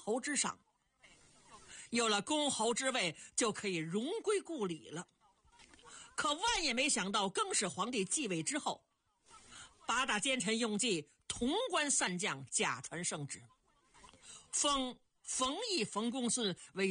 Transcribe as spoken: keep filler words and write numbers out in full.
侯之上。有了公侯之位，就可以荣归故里了。可万也没想到，更始皇帝继位之后，八大奸臣用计，潼关三将假传圣旨，封冯异、冯公孙为